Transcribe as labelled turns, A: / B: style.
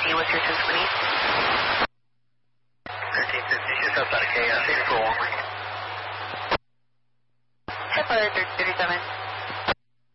A: 1350, what's your transfer need?
B: 1350, just outside of chaos, 84 only.
A: Hip 37.